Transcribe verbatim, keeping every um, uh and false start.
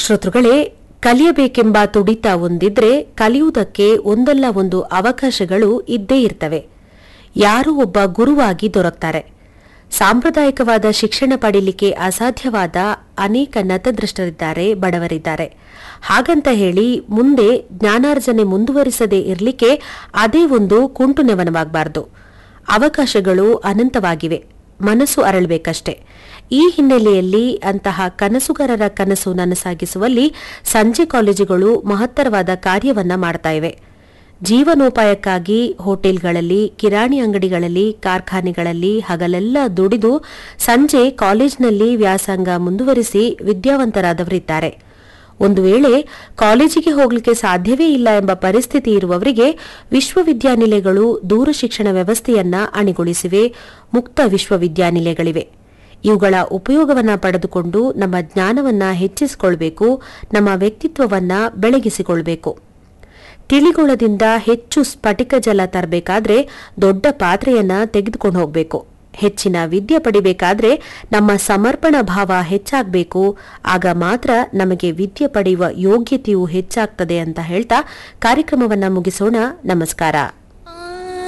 ಶ್ರೋತೃಗಳೇ, ಕಲಿಯಬೇಕೆಂಬ ತುಡಿತ ಒಂದಿದ್ರೆ ಕಲಿಯುವುದಕ್ಕೆ ಒಂದಲ್ಲ ಒಂದು ಅವಕಾಶಗಳು ಇದ್ದೇ ಇರ್ತವೆ. ಯಾರೋ ಒಬ್ಬ ಗುರುವಾಗಿ ದೊರಕ್ತಾರೆ. ಸಾಂಪ್ರದಾಯಿಕವಾದ ಶಿಕ್ಷಣ ಪಡೀಲಿಕ್ಕೆ ಅಸಾಧ್ಯವಾದ ಅನೇಕ ನತದೃಷ್ಟರಿದ್ದಾರೆ, ಬಡವರಿದ್ದಾರೆ. ಹಾಗಂತ ಹೇಳಿ ಮುಂದೆ ಜ್ಞಾನಾರ್ಜನೆ ಮುಂದುವರಿಸದೇ ಇರಲಿಕ್ಕೆ ಅದೇ ಒಂದು ಕುಂಟುನೆವನವಾಗಬಾರದು. ಅವಕಾಶಗಳು ಅನಂತವಾಗಿವೆ, ಮನಸ್ಸು ಅರಳಬೇಕಷ್ಟೆ. ಈ ಹಿನ್ನೆಲೆಯಲ್ಲಿ ಅಂತಹ ಕನಸುಗಾರರ ಕನಸು ನನಸಾಗಿಸುವಲ್ಲಿ ಸಂಜೆ ಕಾಲೇಜುಗಳು ಮಹತ್ತರವಾದ ಕಾರ್ಯವನ್ನ ಮಾಡ್ತಾ ಇವೆ. ಜೀವನೋಪಾಯಕ್ಕಾಗಿ ಹೋಟೆಲ್ಗಳಲ್ಲಿ, ಕಿರಾಣಿ ಅಂಗಡಿಗಳಲ್ಲಿ, ಕಾರ್ಖಾನೆಗಳಲ್ಲಿ ಹಗಲೆಲ್ಲ ದುಡಿದು ಸಂಜೆ ಕಾಲೇಜಿನಲ್ಲಿ ವ್ಯಾಸಂಗ ಮುಂದುವರಿಸಿ ವಿದ್ಯಾವಂತರಾದವರಿದ್ದಾರೆ. ಒಂದು ವೇಳೆ ಕಾಲೇಜಿಗೆ ಹೋಗಲಿಕ್ಕೆ ಸಾಧ್ಯವೇ ಇಲ್ಲ ಎಂಬ ಪರಿಸ್ಥಿತಿ ಇರುವವರಿಗೆ ವಿಶ್ವವಿದ್ಯಾನಿಲಯಗಳು ದೂರ ಶಿಕ್ಷಣ ವ್ಯವಸ್ಥೆಯನ್ನ ಅಣಿಗೊಳಿಸಿವೆ. ಮುಕ್ತ ವಿಶ್ವವಿದ್ಯಾನಿಲಯಗಳಿವೆ. ಇವುಗಳ ಉಪಯೋಗವನ್ನ ಪಡೆದುಕೊಂಡು ನಮ್ಮ ಜ್ಞಾನವನ್ನ ಹೆಚ್ಚಿಸಿಕೊಳ್ಬೇಕು, ನಮ್ಮ ವ್ಯಕ್ತಿತ್ವವನ್ನ ಬೆಳಗಿಸಿಕೊಳ್ಬೇಕು. ತಿಳಿಗೊಳದಿಂದ ಹೆಚ್ಚು ಸ್ಫಟಿಕ ಜಲ ತರಬೇಕಾದ್ರೆ ದೊಡ್ಡ ಪಾತ್ರೆಯನ್ನ ತೆಗೆದುಕೊಂಡು ಹೋಗಬೇಕು. ಹೆಚ್ಚಿನ ವಿದ್ಯೆ ಪಡಿಬೇಕಾದ್ರೆ ನಮ್ಮ ಸಮರ್ಪಣಾ ಭಾವ ಹೆಚ್ಚಾಗಬೇಕು. ಆಗ ಮಾತ್ರ ನಮಗೆ ವಿದ್ಯೆ ಪಡೆಯುವ ಯೋಗ್ಯತೆಯೂ ಹೆಚ್ಚಾಗ್ತದೆ ಅಂತ ಹೇಳ್ತಾ ಕಾರ್ಯಕ್ರಮವನ್ನ ಮುಗಿಸೋಣ. ನಮಸ್ಕಾರ.